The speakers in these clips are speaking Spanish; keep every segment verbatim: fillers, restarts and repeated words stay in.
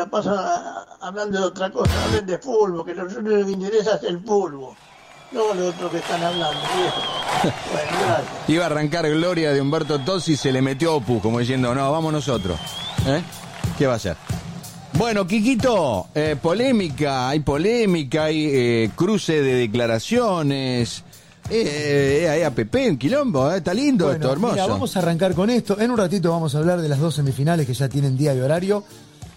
la pasan a, hablando de otra cosa, hablen de fútbol, que a nosotros lo que interesa es el fútbol, no lo otro que están hablando, viejo. Bueno, gracias. Iba a arrancar Gloria de Humberto Tozzi y se le metió Opus, como diciendo, no, vamos nosotros. ¿Eh? ¿Qué va a hacer? Bueno, Quiquito, eh, polémica, hay polémica, hay eh, cruce de declaraciones, eh, hay A P P en quilombo, eh, está lindo bueno, esto, hermoso. Mira, vamos a arrancar con esto. En un ratito vamos a hablar de las dos semifinales que ya tienen día y horario.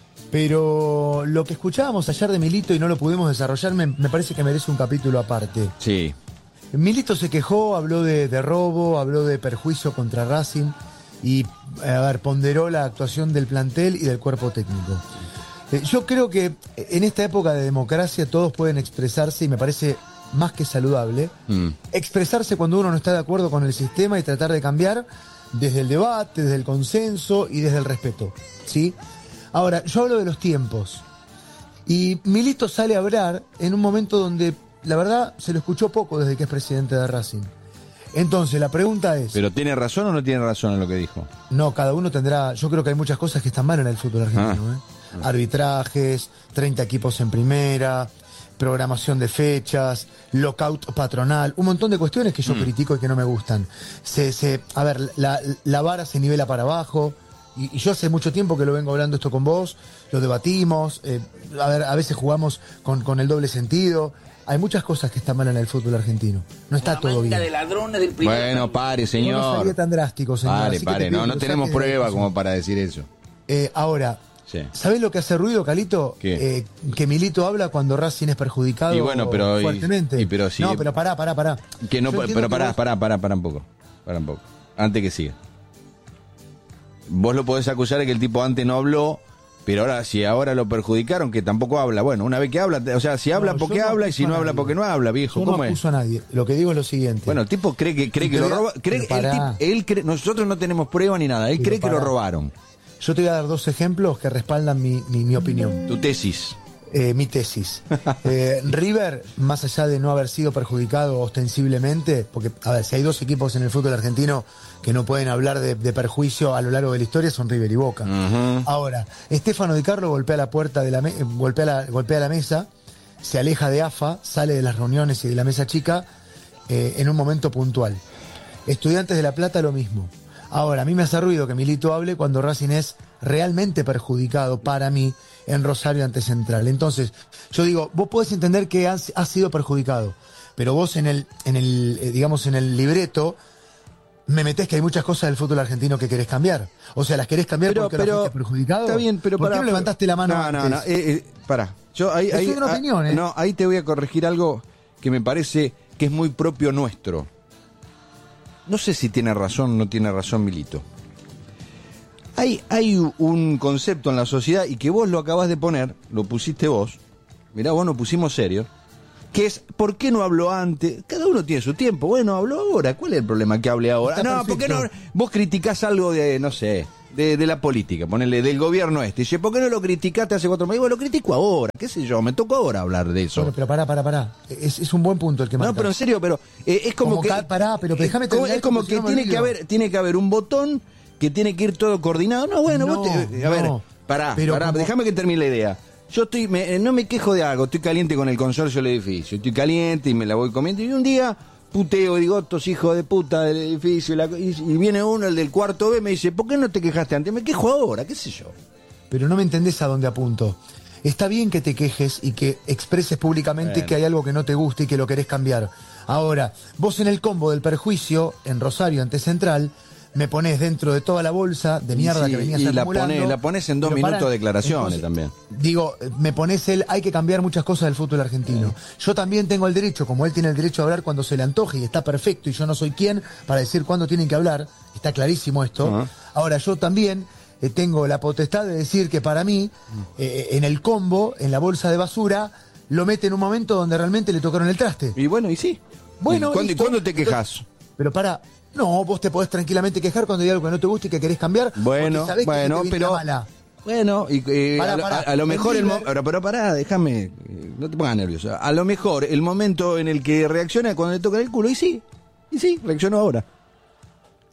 Pero lo que escuchábamos ayer de Milito y no lo pudimos desarrollar, me, me parece que merece un capítulo aparte. Sí. Milito se quejó, habló de, de robo, habló de perjuicio contra Racing y, a ver, ponderó la actuación del plantel y del cuerpo técnico. Eh, yo creo que en esta época de democracia todos pueden expresarse y me parece más que saludable. Mm. Expresarse cuando uno no está de acuerdo con el sistema y tratar de cambiar desde el debate, desde el consenso y desde el respeto, ¿sí? Ahora, yo hablo de los tiempos. Y Milito sale a hablar en un momento donde, la verdad, se lo escuchó poco desde que es presidente de Racing. Entonces, la pregunta es... ¿Pero tiene razón o no tiene razón en lo que dijo? No, cada uno tendrá... Yo creo que hay muchas cosas que están mal en el fútbol argentino. Ah. ¿eh? Arbitrajes, treinta equipos en primera, programación de fechas, lockout patronal, un montón de cuestiones que yo mm. critico y que no me gustan. Se, se, a ver, la, la vara se nivela para abajo... Y, y yo hace mucho tiempo que lo vengo hablando esto con vos, lo debatimos, eh, a ver, a veces jugamos con, con el doble sentido. Hay muchas cosas que están mal en el fútbol argentino. No está todo bien. De ladrones del bueno, pare, señor. No sería tan drástico, señor. Pare, pare, no, no tenemos prueba como para decir eso. Eh, ahora, sí. ¿Sabés lo que hace ruido, Calito? ¿Qué? Eh, que Milito habla cuando Racing es perjudicado y bueno, pero, fuertemente. Y, y pero sí, no, pero pará, pará, pará. Que no, pero pará, vos... pará, pará, pará un poco. Pará un poco. Antes que siga. Vos lo podés acusar de que el tipo antes no habló, pero ahora si ahora lo perjudicaron, que tampoco habla. Bueno, una vez que habla, o sea, si habla no, porque no habla y si no habla porque no habla, viejo. Yo ¿Cómo no acuso es? a nadie. Lo que digo es lo siguiente. Bueno, el tipo cree que cree que lo roba, cree el tipo, él cree, nosotros no tenemos prueba ni nada, él pero cree pará. que lo robaron. Yo te voy a dar dos ejemplos que respaldan mi, mi, mi opinión. Tu tesis. Eh, mi tesis. Eh, River, más allá de no haber sido perjudicado ostensiblemente, porque, a ver, si hay dos equipos en el fútbol argentino que no pueden hablar de, de perjuicio a lo largo de la historia, son River y Boca. Uh-huh. Ahora, Estefano Di Carlo golpea la puerta de la, me- golpea, la, golpea la mesa, se aleja de A F A, sale de las reuniones y de la mesa chica eh, en un momento puntual. Estudiantes de La Plata, lo mismo. Ahora, a mí me hace ruido que Milito hable cuando Racing es realmente perjudicado para mí en Rosario ante Central. Entonces, yo digo, vos podés entender que has, has sido perjudicado, pero vos en el, en el, eh, digamos, en el libreto me metés que hay muchas cosas del fútbol argentino que querés cambiar. O sea, las querés cambiar pero, porque pero, ahora fuiste perjudicado. Está bien, pero ¿por pará, qué no levantaste la mano no, antes? No, no, eh, eh, pará. Yo ahí, ahí, una ah, opinión, ¿eh? No, ahí te voy a corregir algo que me parece que es muy propio nuestro. No sé si tiene razón o no tiene razón Milito. Hay, hay un concepto en la sociedad, y que vos lo acabás de poner, lo pusiste vos, mirá, vos nos pusimos serios, que es, ¿por qué no habló antes? Cada uno tiene su tiempo, bueno, habló ahora, ¿cuál es el problema que hable ahora? Está no, perfecto. ¿por qué no? Vos criticás algo de, no sé, de, de la política, ponele, del gobierno este, dice, ¿por qué no lo criticaste hace cuatro meses? Bueno, lo critico ahora, qué sé yo, me tocó ahora hablar de eso. Bueno, pero pará, pará, pará, es, es un buen punto el que marcas. No, pero en serio, pero eh, es como, como que... Ca- pará, pero déjame terminar. Es como que tiene que, haber, tiene que haber un botón que tiene que ir todo coordinado. No, bueno, no, vos te, a ver, no, pará, pero pará, como... déjame que termine la idea. Yo estoy, me, no me quejo de algo, estoy caliente con el consorcio del edificio, estoy caliente y me la voy comiendo, y un día puteo y digo, estos hijos de puta del edificio, y, la, y, y viene uno, el del cuarto B, me dice, ¿por qué no te quejaste antes? Me quejo ahora, qué sé yo. Pero no me entendés a dónde apunto. Está bien que te quejes y que expreses públicamente bueno. que hay algo que no te gusta y que lo querés cambiar. Ahora, vos en el combo del perjuicio, en Rosario ante Central, me ponés dentro de toda la bolsa de mierda sí, que venías y acumulando. Y la, la ponés en dos minutos para, de declaraciones entonces, también. Digo, me ponés el, hay que cambiar muchas cosas del fútbol argentino. Sí. Yo también tengo el derecho, como él tiene el derecho a hablar cuando se le antoje y está perfecto, y yo no soy quien para decir cuándo tienen que hablar, está clarísimo esto. Uh-huh. Ahora, yo también eh, tengo la potestad de decir que para mí, eh, en el combo, en la bolsa de basura, lo mete en un momento donde realmente le tocaron el traste. Y bueno, y sí. Bueno, ¿Y cuándo, ¿y cuándo te quejas? Pero para... No, vos te podés tranquilamente quejar cuando hay algo que no te gusta y que querés cambiar. Bueno, bueno, que pero... Mala. Bueno, y, eh, pará, a, pará. A, a lo mejor el el... Pero, pero pará, déjame, no te pongas nervioso. A lo mejor el momento en el que reacciona es cuando le toca el culo, y sí, y sí, reaccionó ahora.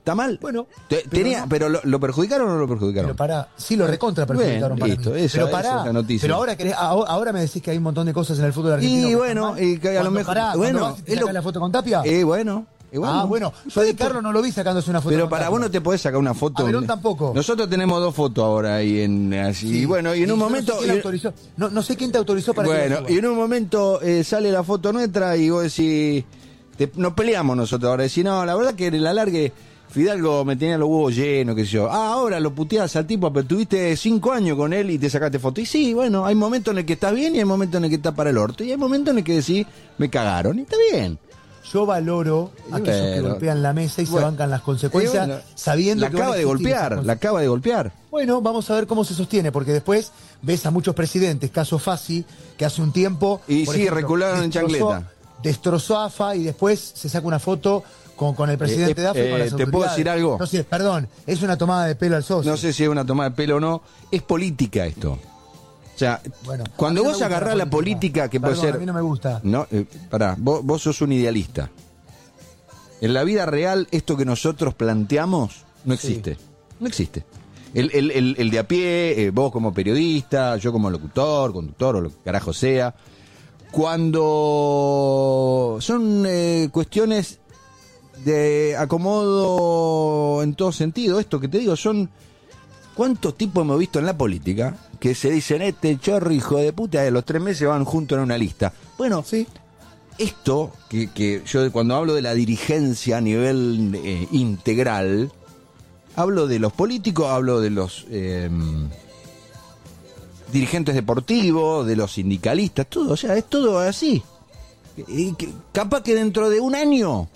¿Está mal? Bueno, Te- pero tenía, no. pero lo, ¿lo perjudicaron o no lo perjudicaron? Pero pará, sí lo recontra perjudicaron Bien, para listo, mí. esa- pero esa pará, es la noticia. pero ahora, querés, ahora ahora me decís que hay un montón de cosas en el fútbol argentino. Y que bueno, están mal. y que a lo Cuando mejor. pará, bueno, cuando vas y te es lo- sacás la foto con Tapia. Eh, bueno. eh, bueno. Ah, bueno, yo de Carlos no lo vi sacándose una foto Pero con para Tapia. vos no te podés sacar una foto. A Verón tampoco. Nosotros tenemos dos fotos ahora ahí en así. Sí. Y bueno, y en un yo momento. No sé, quién y- autorizó. No, no sé quién te autorizó para que bueno, lo suba. y en un momento eh, sale la foto nuestra y vos decís. Te- nos peleamos nosotros ahora. Decís, no, la verdad que en el alargue. Fidalgo me tenía los huevos llenos, qué sé yo. Ah, ahora lo puteás al tipo, pero tuviste cinco años con él y te sacaste foto. Y sí, bueno, hay momentos en el que estás bien y hay momentos en el que estás para el orto. Y hay momentos en el que decís, me cagaron. Y está bien. Yo valoro a aquellos que Bueno. golpean la mesa y Bueno. se bancan las consecuencias Y bueno, sabiendo la que van acaba a de existir esas golpear, cosas. la acaba de golpear. Bueno, vamos a ver cómo se sostiene, porque después ves a muchos presidentes, caso Fassi, que hace un tiempo... Y por sí, recularon en destrozó- chancleta. Destrozó a A F A y después se saca una foto con, con el presidente Eh, de A F A y con eh, las ¿te puedo autoridades. decir algo? No sé, perdón, es una tomada de pelo al socio. No sé si es una toma de pelo o no. Es política esto. O sea, Bueno, cuando a mí no vos me gusta agarrás la política, que puede Perdón, ser... a mí no me gusta. No, eh, pará, vos, vos sos un idealista. En la vida real, esto que nosotros planteamos no existe. No existe. El, el, el, el de a pie, eh, vos como periodista, yo como locutor, conductor o lo que carajo sea, cuando son eh, cuestiones de acomodo en todo sentido, esto que te digo, son... ¿Cuántos tipos hemos visto en la política que se dicen, este chorro hijo de puta, de los tres meses van juntos en una lista? Bueno, Sí. esto, que, que yo cuando hablo de la dirigencia a nivel eh, integral, hablo de los políticos, hablo de los eh, dirigentes deportivos, de los sindicalistas, todo, o sea, es todo así. Y que, capaz que dentro de un año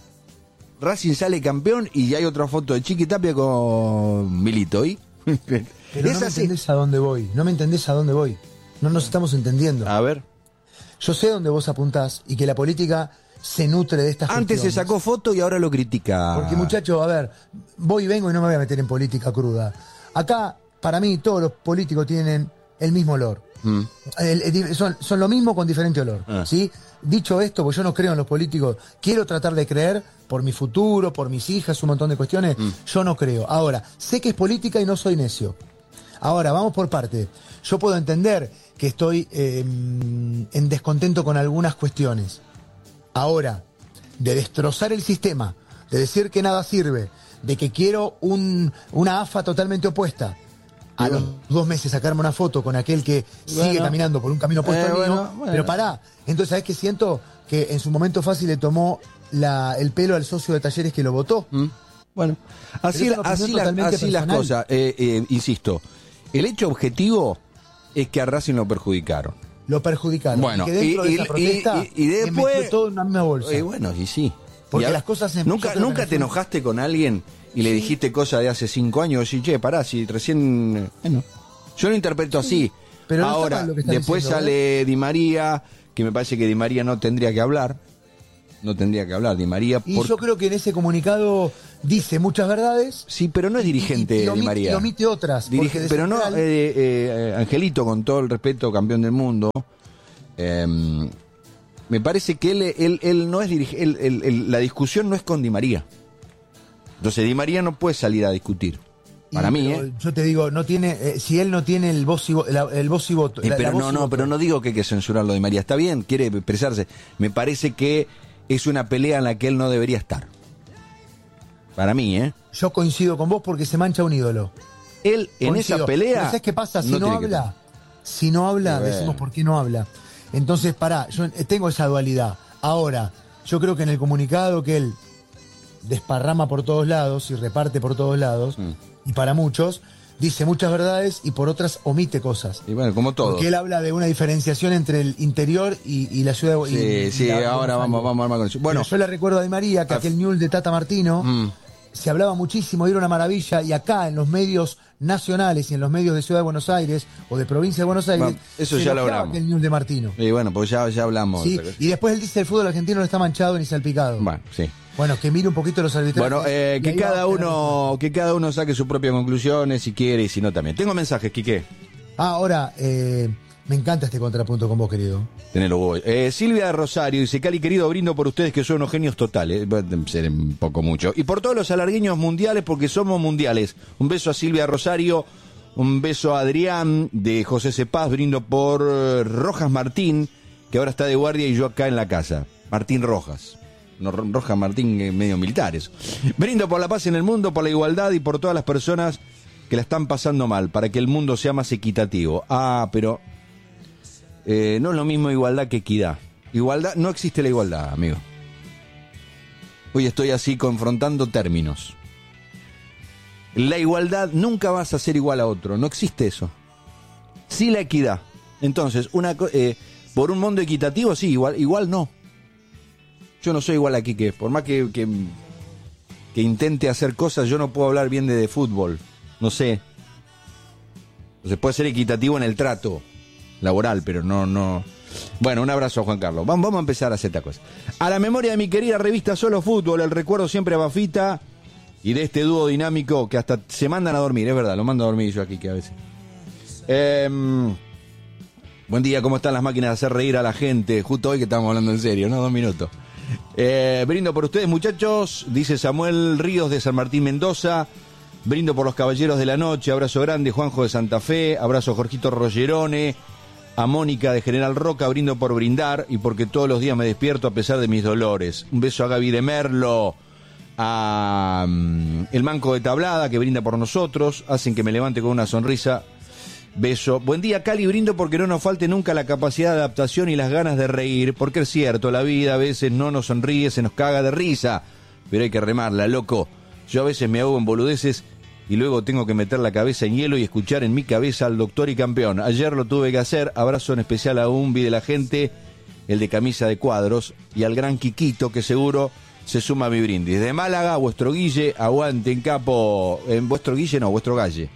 Racing sale campeón y hay otra foto de Chiqui Tapia con Milito, ¿y? Pero es no me así. entendés a dónde voy, no me entendés a dónde voy. No nos estamos entendiendo. A ver. Yo sé dónde vos apuntás y que la política se nutre de estas Antes se cuestiones. sacó foto y ahora lo critica. Porque muchacho, a ver, voy y vengo y no me voy a meter en política cruda. Acá, para mí, todos los políticos tienen el mismo olor. Mm. El- el- son, son lo mismo con diferente olor. Ah. ¿Sí? Dicho esto, pues yo no creo en los políticos, quiero tratar de creer por mi futuro, por mis hijas, un montón de cuestiones, Mm. yo no creo. Ahora, sé que es política y no soy necio. Ahora, vamos por parte. Yo puedo entender que estoy eh, en descontento con algunas cuestiones. Ahora, de destrozar el sistema, de decir que nada sirve, de que quiero un, una A F A totalmente opuesta, a los dos meses sacarme una foto con aquel que sigue Bueno. caminando por un camino opuesto Eh, al mío, bueno, bueno. pero pará. Entonces, ¿sabés qué siento? Que en su momento fácil le tomó la, el pelo al socio de Talleres que lo votó. Mm. Bueno, así, Pero es una así, opinión la- totalmente así las personal. cosas. Eh, eh, insisto, el hecho objetivo es que a Racing lo perjudicaron. Lo perjudicaron. Bueno, y que dentro y- de y- esa protesta y- y le después- metió todo en una misma bolsa. Eh, bueno, y sí. Porque Y a- las cosas se- ¿Nunca, yo creo nunca que te en el enojaste con alguien y le dijiste cosas de hace cinco años y che, pará, si recién... Bueno, yo lo interpreto así. pero no está Ahora, mal lo que están después diciendo, sale Di María, que me parece que Di María no tendría que hablar. No tendría que hablar Di María. Y por- yo creo que en ese comunicado dice muchas verdades. Sí, pero no es dirigente y, y Di omite, María. y omite otras. Dirige- porque de pero no, central- eh, eh, Angelito, con todo el respeto, campeón del mundo, eh, me parece que él, él, él no es dirigente, él- él- él- la discusión no es con Di María. Entonces Di María no puede salir a discutir. Para y, mí, pero ¿eh? Yo te digo, no tiene, eh, si él no tiene el voz y, vo- la- el voz y voto. Eh, la- pero la voz no, y no, voto. pero no digo que hay que censurarlo Di María. Está bien, quiere expresarse. Me parece que es una pelea en la que él no debería estar. Para mí, ¿eh? Yo coincido con vos porque se mancha un ídolo. Él en Coincido. esa pelea... Pero ¿sabes qué pasa? Si no, tiene que habla, estar. si no habla, Y bueno. decimos por qué no habla. Entonces, pará, yo eh, tengo esa dualidad. Ahora, yo creo que en el comunicado que él desparrama por todos lados y reparte por todos lados, Mm. y para muchos, dice muchas verdades y por otras omite cosas. Y bueno, como todo. Porque él habla de una diferenciación entre el interior y, y la ciudad de Sí, y- y sí, la- ahora Buenos vamos, Aires. vamos a armar con eso. Bueno, Pero yo le recuerdo a Di María que Ah, aquel Ñul de Tata Martino mm. se hablaba muchísimo y era una maravilla, y acá en los medios nacionales y en los medios de Ciudad de Buenos Aires o de Provincia de Buenos Aires, Bueno, eso se ya lo elogiaba hablamos. aquel Ñul de Martino. Y bueno, pues ya, ya hablamos. ¿Sí? Y después él dice el fútbol argentino no está manchado ni salpicado. Bueno, sí. Bueno, que mire un poquito los arbitrajes. Bueno, eh, y que ahí va a cada tener uno, que cada uno saque sus propias conclusiones si quiere y si no también. Tengo mensajes, Quique. Ah, ahora, eh, Me encanta este contrapunto con vos, querido. Tenelo vos. Eh, Silvia de Rosario dice, Cali querido, brindo por ustedes que son unos genios totales. Puede ser un poco mucho. Y por todos los alargueños mundiales, porque somos mundiales. Un beso a Silvia de Rosario, un beso a Adrián de José Cepaz, brindo por Rojas Martín, que ahora está de guardia y yo acá en la casa. Martín Rojas. No, Rojas Martín, eh, medio militares. Brindo por la paz en el mundo, por la igualdad y por todas las personas que la están pasando mal, para que el mundo sea más equitativo. Ah, pero... Eh, no es lo mismo igualdad que equidad. Igualdad, no existe la igualdad, amigo. Hoy estoy así confrontando términos. La igualdad, nunca vas a ser igual a otro, no existe eso. Sí la equidad. Entonces, una eh, por un mundo equitativo, sí, igual, igual no. Yo no soy igual a Quique, por más que, que, que intente hacer cosas, yo no puedo hablar bien de, de fútbol, no sé. Entonces puede ser equitativo en el trato laboral, pero no, no. Bueno, un abrazo a Juan Carlos. Vamos, vamos a empezar a hacer esta cosa. A la memoria de mi querida revista Solo Fútbol, el recuerdo siempre a Bafita y de este dúo dinámico que hasta se mandan a dormir, es verdad, lo mando a dormir yo aquí que a veces. Eh, buen día, ¿cómo están las máquinas de hacer reír a la gente? Justo hoy que estamos hablando en serio, ¿no? Dos minutos. Eh, brindo por ustedes, muchachos, dice Samuel Ríos de San Martín, Mendoza. Brindo por los caballeros de la noche, abrazo grande, Juanjo de Santa Fe, abrazo a Jorgito Rogerone. A Mónica de General Roca, brindo por brindar y porque todos los días me despierto a pesar de mis dolores. Un beso a Gaby de Merlo, a um, el Manco de Tablada que brinda por nosotros, hacen que me levante con una sonrisa. Beso. Buen día, Cali, brindo porque no nos falte nunca la capacidad de adaptación y las ganas de reír, porque es cierto, la vida a veces no nos sonríe, se nos caga de risa, pero hay que remarla, loco. Yo a veces me hago en boludeces y luego tengo que meter la cabeza en hielo y escuchar en mi cabeza al doctor y campeón. Ayer lo tuve que hacer. Abrazo en especial a Umbi de la gente, el de camisa de cuadros, y al gran Quiquito, que seguro se suma a mi brindis. De Málaga, vuestro Guille, aguante en capo. En vuestro Guille no, vuestro Galle.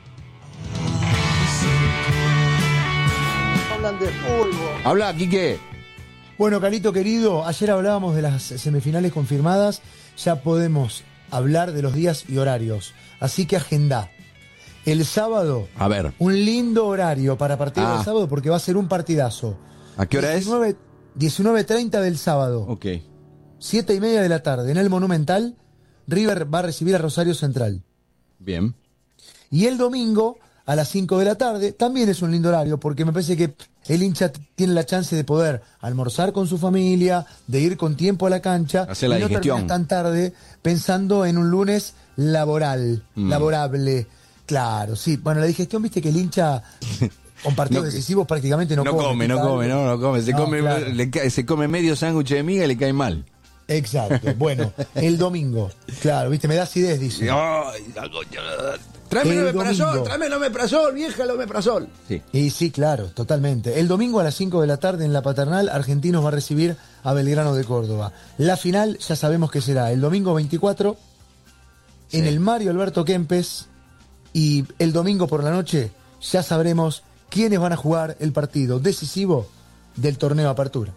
Hablan de fútbol. Habla, Quique. Bueno, Carito querido, ayer hablábamos de las semifinales confirmadas, ya podemos hablar de los días y horarios. Así que agendá. El sábado, a ver, un lindo horario para partir ah. del sábado porque va a ser un partidazo. ¿A qué hora diecinueve, es? diecinueve treinta del sábado. Ok. siete y media de la tarde en el Monumental, River va a recibir a Rosario Central. Bien. Y el domingo, a las cinco de la tarde, también es un lindo horario porque me parece que el hincha tiene la chance de poder almorzar con su familia, de ir con tiempo a la cancha, hacer la y no digestión terminar tan tarde pensando en un lunes laboral, mm. laborable. Claro, sí. Bueno, la digestión, viste que el hincha con partidos no, decisivos prácticamente no, no come. come, no come, no, no come. Se, no, come claro. le, se come medio sándwich de miga y le cae mal. Exacto. Bueno, el domingo. Claro, viste, me da acidez, dice. Tráeme el omeprazol, tráeme el omeprazol, vieja el omeprazol. Sí. Y sí, claro, totalmente. El domingo a las cinco de la tarde en la Paternal, Argentinos va a recibir a Belgrano de Córdoba. La final ya sabemos que será el domingo veinticuatro sí. en el Mario Alberto Kempes, y el domingo por la noche ya sabremos quiénes van a jugar el partido decisivo del torneo Apertura.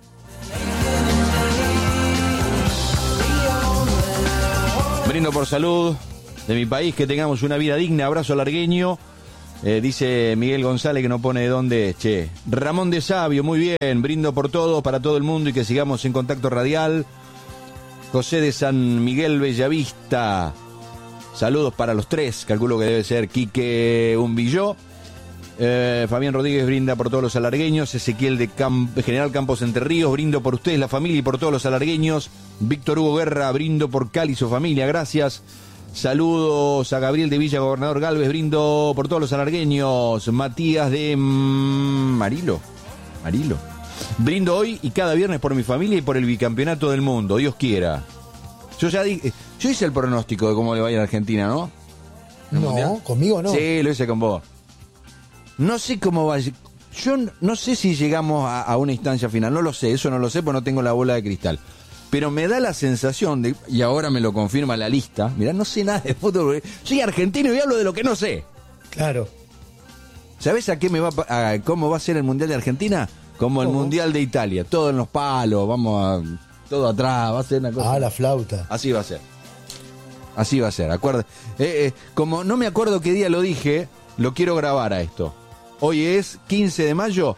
Brindo por salud de mi país, que tengamos una vida digna. Abrazo largueño. Eh, dice Miguel González que no pone de dónde es. Che. Ramón de Sabio, muy bien. Brindo por todo, para todo el mundo y que sigamos en contacto radial. José de San Miguel Bellavista. Saludos para los tres. Calculo que debe ser Quique Umbilló. Eh, Fabián Rodríguez brinda por todos los alargueños. Ezequiel de Camp- General Campos Entre Ríos, brindo por ustedes, la familia, y por todos los alargueños. Víctor Hugo Guerra, brindo por Cali y su familia, gracias. Saludos a Gabriel de Villa Gobernador Galvez, brindo por todos los alargueños. Matías de Marilo, Marilo. Brindo hoy y cada viernes por mi familia y por el bicampeonato del mundo, Dios quiera. Yo ya di, yo hice el pronóstico de cómo le va a ir a Argentina, ¿no? No, mundial? Conmigo no. Sí, lo hice con vos. No sé cómo va. Yo no sé si llegamos a, a una instancia final, no lo sé, eso no lo sé porque no tengo la bola de cristal. Pero me da la sensación de, y ahora me lo confirma la lista, mirá, no sé nada de fútbol, soy argentino y hablo de lo que no sé. Claro. ¿Sabés a qué me va a, cómo va a ser el Mundial de Argentina? Como el ¿Cómo? Mundial de Italia, todo en los palos, vamos a, todo atrás, va a ser una cosa. Ah, la flauta. Así va a ser. Así va a ser, acuerda. Eh, eh, como no me acuerdo qué día lo dije, lo quiero grabar a esto. Hoy es quince de mayo.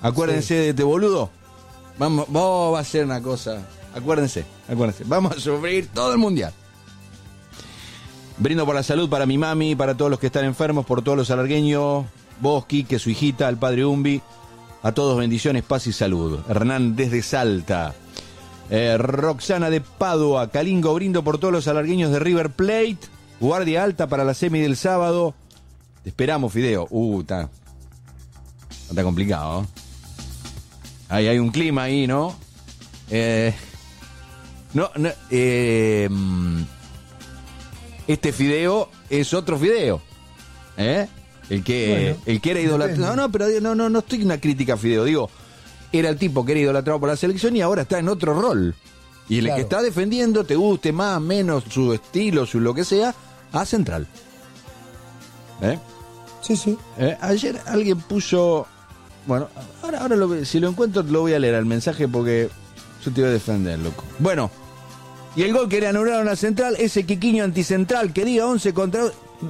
Acuérdense sí. de este boludo. Vamos, vos va a ser una cosa. Acuérdense, acuérdense. Vamos a sufrir todo el mundial. Brindo por la salud para mi mami, para todos los que están enfermos, por todos los alargueños, vos, Quique, su hijita, al padre Umbi. A todos bendiciones, paz y salud. Hernán desde Salta. Eh, Roxana de Padua. Calingo, brindo por todos los alargueños de River Plate. Guardia alta para la semi del sábado. Te esperamos, Fideo. Uh, está. Está complicado, ¿eh? Ahí hay un clima ahí, ¿no? Eh, no, no eh, este Fideo es otro Fideo, ¿eh? El que, bueno, el que era idolatrado. No, no, pero no, no, no estoy en una crítica a Fideo. Digo, era el tipo que era idolatrado por la selección y ahora está en otro rol. Y el claro. que está defendiendo, te guste más, menos, su estilo, su lo que sea, a Central. ¿Eh? Sí, sí. ¿Eh? Ayer alguien puso... Bueno, ahora, ahora lo, si lo encuentro lo voy a leer al mensaje porque yo te voy a defender, loco. Bueno, y el gol que le anularon a Central, ese Quiquiño anticentral que diga once contra...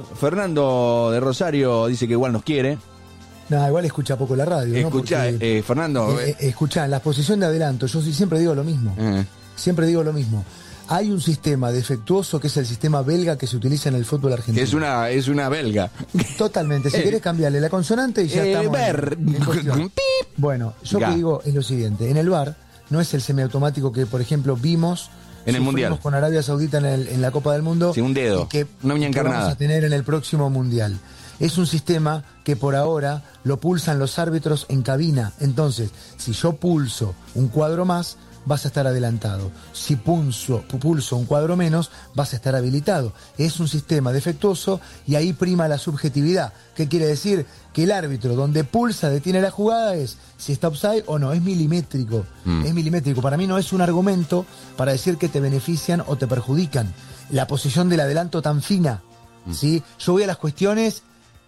Fernando de Rosario dice que igual nos quiere. No, igual escucha poco la radio. Escucha, ¿no? Porque, eh, Fernando. Eh, eh, escucha, en la posición de adelanto, yo siempre digo lo mismo. Uh-huh. Siempre digo lo mismo. Hay un sistema defectuoso que es el sistema belga que se utiliza en el fútbol argentino. Es una, es una belga. Totalmente. Si eh, querés cambiarle la consonante y ya eh, estamos. Ver. En, en bueno, yo Ga. que digo es lo siguiente. En el V A R no es el semiautomático que, por ejemplo, vimos en el mundial con Arabia Saudita en, el, en la Copa del Mundo. Sí, un dedo. Y que, una uña encarnada. Que vamos a tener en el próximo mundial. Es un sistema que por ahora lo pulsan los árbitros en cabina. Entonces, si yo pulso un cuadro más, vas a estar adelantado. Si pulso, pulso un cuadro menos, vas a estar habilitado. Es un sistema defectuoso y ahí prima la subjetividad. ¿Qué quiere decir? Que el árbitro donde pulsa, detiene la jugada es si está offside o no. Es milimétrico. Mm. Es milimétrico. Para mí no es un argumento para decir que te benefician o te perjudican. La posición del adelanto tan fina. Mm. ¿Sí? Yo voy a las cuestiones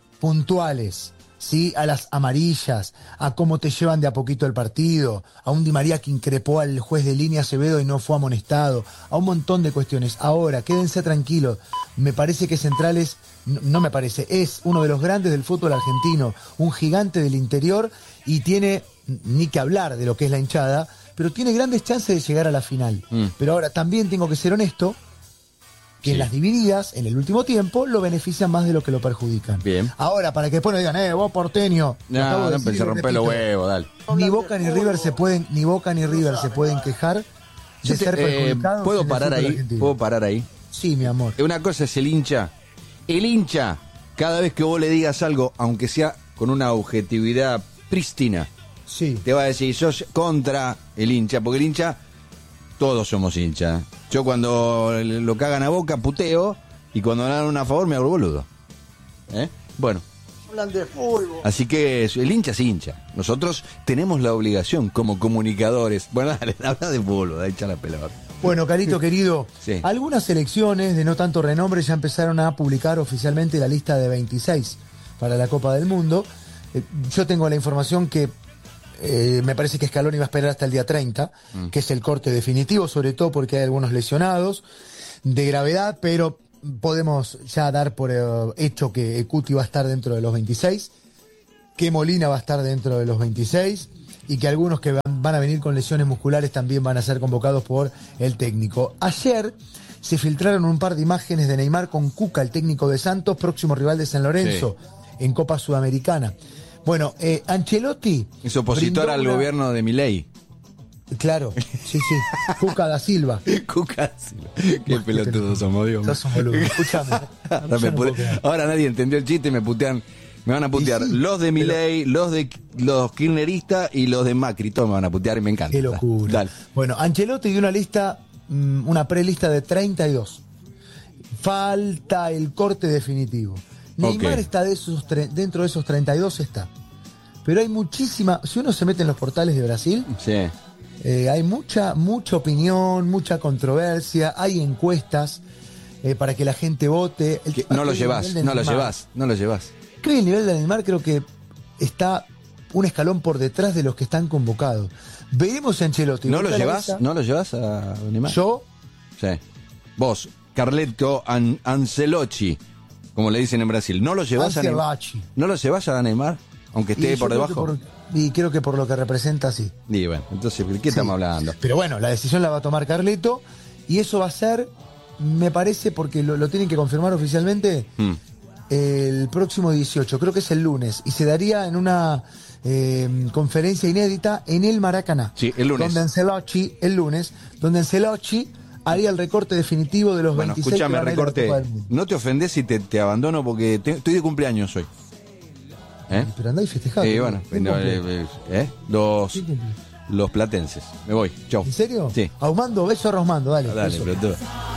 puntuales. ¿Sí? A las amarillas, a cómo te llevan de a poquito el partido, a un Di María que increpó al juez de línea Acevedo y no fue amonestado, a un montón de cuestiones. Ahora, quédense tranquilos, me parece que Centrales, no, no me parece, es uno de los grandes del fútbol argentino, un gigante del interior y tiene, ni que hablar de lo que es la hinchada, pero tiene grandes chances de llegar a la final. Mm. Pero ahora también tengo que ser honesto, que sí. en las divididas, en el último tiempo, lo benefician más de lo que lo perjudican. Bien. Ahora, para que después no digan, eh, vos porteño. No, no empecé a romper los huevos, dale. Ni Boca ni River se pueden, ni Boca ni River se pueden quejar de te, ser perjudicados. Eh, ¿Puedo parar ahí? Argentino. ¿Puedo parar ahí? Sí, mi amor. Una cosa es el hincha. El hincha, cada vez que vos le digas algo, aunque sea con una objetividad prístina, sí. te va a decir, sos contra el hincha, porque el hincha, todos somos hinchas. Yo cuando lo cagan a Boca puteo y cuando dan una a favor me hago boludo. ¿Eh? Bueno. Hablan de fútbol. Así que el hincha es hincha. Nosotros tenemos la obligación como comunicadores. Bueno, dale, habla de fútbol, da echa la pelota. Bueno, Carito querido, sí. algunas selecciones de no tanto renombre ya empezaron a publicar oficialmente la lista de veintiséis para la Copa del Mundo. Eh, yo tengo la información que Eh, me parece que Scaloni va a esperar hasta el día treinta, mm. que es el corte definitivo, sobre todo porque hay algunos lesionados de gravedad, pero podemos ya dar por eh, hecho que Cuti va a estar dentro de los veintiséis, que Molina va a estar dentro de los veintiséis y que algunos que van, van a venir con lesiones musculares también van a ser convocados por el técnico. Ayer se filtraron un par de imágenes de Neymar con Cuca, el técnico de Santos, próximo rival de San Lorenzo, sí. en Copa Sudamericana. Bueno, eh, Ancelotti... Es opositor al una... gobierno de Milei. Claro, sí, sí. Cuca da Silva. Cuca da Silva. Qué pelotudos somos, Dios. Sos un boludo. Escúchame. ahora, me pude... ahora nadie entendió el chiste y me putean. Me van a putear sí, los de Milei, pero... los de los kirchneristas y los de Macri. Todos me van a putear y me encanta. Qué locura. Dale. Bueno, Ancelotti dio una lista, una prelista de treinta y dos. Falta el corte definitivo. Neymar okay. está de esos tre- dentro de esos treinta y dos está. Pero hay muchísima... Si uno se mete en los portales de Brasil, sí. eh, hay mucha mucha opinión, mucha controversia, hay encuestas eh, para que la gente vote. El, no lo llevas, no lo llevas, no lo llevas. Creo que el nivel de Neymar creo que está un escalón por detrás de los que están convocados. Veremos a Ancelotti. ¿No lo llevas? ¿No lo llevas a Neymar? ¿Yo? Sí. Vos, Carleto An- Ancelotti, como le dicen en Brasil, ¿no lo llevas a Neymar? ¿No lo llevas a Neymar? Aunque esté Y yo por creo que debajo. por- y creo que por lo que representa, sí. Y bueno, entonces, ¿de qué Sí. estamos hablando? Pero bueno, la decisión la va a tomar Carleto y eso va a ser, me parece, porque lo, lo tienen que confirmar oficialmente, Mm. el próximo dieciocho, creo que es el lunes, y se daría en una eh, conferencia inédita en el Maracaná. Sí, el lunes. Donde Ancelotti, el lunes, donde Ancelotti haría el recorte definitivo de los Bueno, veintiséis que escúchame, van a ir a la recorte. Copa del Mundo. No te ofendes si te, te abandono porque te- estoy de cumpleaños hoy. ¿Eh? Pero andá y festejá. Sí, ¿no? bueno, ¿Quién no, cumple? eh, eh, los, ¿Quién cumple? los platenses. Me voy, chau. ¿En serio? Sí. Ahumando, beso a Rosmando, dale. Dale, beso. pero tú.